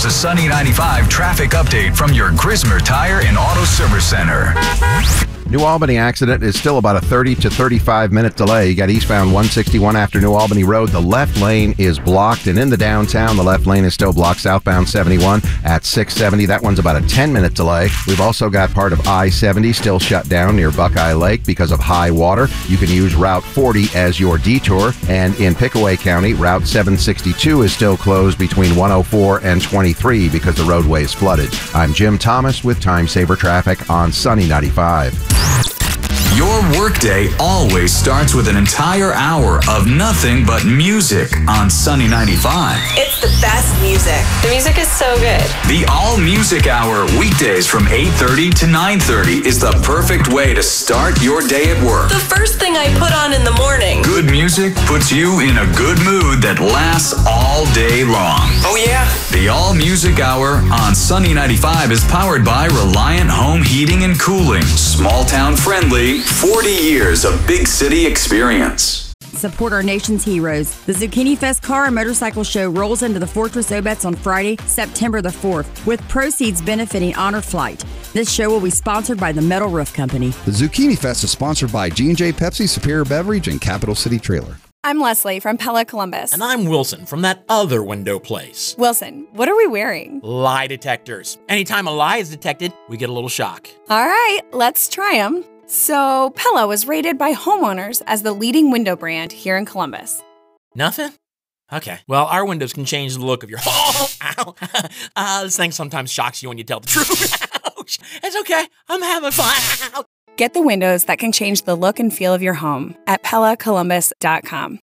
a Sunny 95 traffic update from your Grismer Tire and Auto Service Center. New Albany accident is still about a 30 to 35 minute delay. You got eastbound 161 after New Albany Road. The left lane is blocked, and in the downtown, the left lane is still blocked. Southbound 71 at 670. That one's about a 10-minute delay. We've also got part of I-70 still shut down near Buckeye Lake because of high water. You can use Route 40 as your detour. And in Pickaway County, Route 762 is still closed between 104 and 23 because the roadway is flooded. I'm Jim Thomas with Time Saver Traffic on Sunny 95. Your workday always starts with an entire hour of nothing but music on Sunny 95. It's the best music. The music is so good. The All Music Hour, weekdays from 8:30 to 9:30, is the perfect way to start your day at work. The first thing I put on in the morning. Good music puts you in a good mood that lasts all day long. Oh, yeah? The All Music Hour on Sunny 95 is powered by Reliant Home Heating and Cooling. Small town friendly, 40 years of big city experience. Support our nation's heroes. The Zucchini Fest Car and Motorcycle Show rolls into the Fortress Obetz on Friday, September the 4th, with proceeds benefiting Honor Flight. This show will be sponsored by the Metal Roof Company. The Zucchini Fest is sponsored by G&J Pepsi, Superior Beverage, and Capital City Trailer. I'm Leslie from Pella Columbus. And I'm Wilson from that other window place. Wilson, what are we wearing? Lie detectors. Anytime a lie is detected, we get a little shock. All right, let's try them. So, Pella was rated by homeowners as the leading window brand here in Columbus. Nothing? Okay. Well, our windows can change the look of your home. Ow. This thing sometimes shocks you when you tell the truth. Ouch. It's okay. I'm having fun. Get the windows that can change the look and feel of your home at PellaColumbus.com.